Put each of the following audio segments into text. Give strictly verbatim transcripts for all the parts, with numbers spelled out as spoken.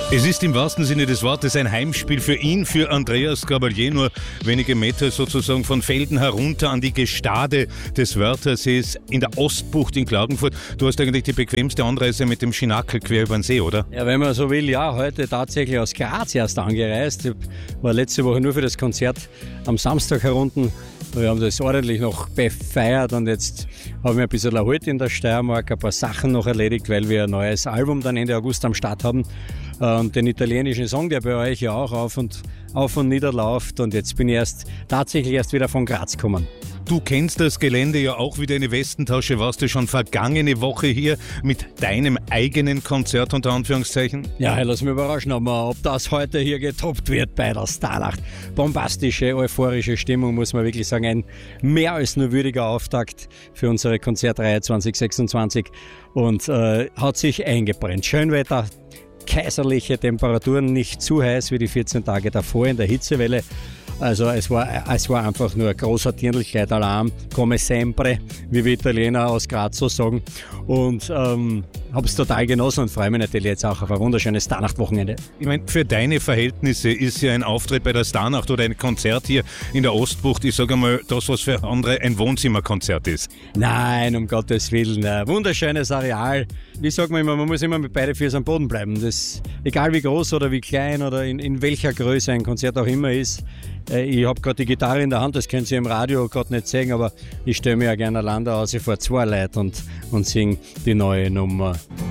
Es ist im wahrsten Sinne des Wortes ein Heimspiel für ihn, für Andreas Gabalier, nur wenige Meter sozusagen von Felden herunter an die Gestade des Wörthersees in der Ostbucht in Klagenfurt. Du hast eigentlich die bequemste Anreise mit dem Schinakel quer über den See, oder? Ja, wenn man so will, ja, heute tatsächlich aus Graz erst angereist. Ich war letzte Woche nur für das Konzert am Samstag herunten. Wir haben das ordentlich noch befeiert und jetzt haben wir ein bisschen erholt in der Steiermark, ein paar Sachen noch erledigt, weil wir ein neues Album dann Ende August am Start haben. Und den italienischen Song, der bei euch ja auch auf und, auf und nieder läuft. Und jetzt bin ich erst tatsächlich erst wieder von Graz gekommen. Du kennst das Gelände ja auch wie deine Westentasche. Warst du schon vergangene Woche hier mit deinem eigenen Konzert unter Anführungszeichen? Ja, lass mich überraschen, ob das heute hier getoppt wird bei der Starnacht. Bombastische, euphorische Stimmung, muss man wirklich sagen. Ein mehr als nur würdiger Auftakt für unsere Konzertreihe zwanzig sechsundzwanzig. Und äh, hat sich eingebrennt. Schönwetter. Kaiserliche Temperaturen, nicht zu heiß wie die vierzehn Tage davor in der Hitzewelle. Also es war, es war einfach nur ein großer Dirndlkleid Alarm, come sempre, wie wir Italiener aus Graz so sagen. Und ähm, habe es total genossen und freue mich natürlich jetzt auch auf ein wunderschönes Starnacht-Wochenende. Ich meine, für deine Verhältnisse ist ja ein Auftritt bei der Starnacht oder ein Konzert hier in der Ostbucht, ich sage mal, das, was für andere ein Wohnzimmerkonzert ist. Nein, um Gottes Willen, ein wunderschönes Areal. Wie sagt man immer, man muss immer mit beiden Füßen am Boden bleiben. Das, egal wie groß oder wie klein oder in, in welcher Größe ein Konzert auch immer ist. Ich habe gerade die Gitarre in der Hand, das können Sie im Radio gerade nicht sehen, aber ich stelle mir ja gerne allein da aus vor zwei Leuten und, und singe die neue Nummer.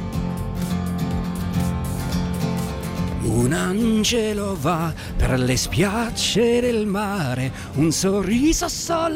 Un angelo va per le spiagge del mare, un sorriso solo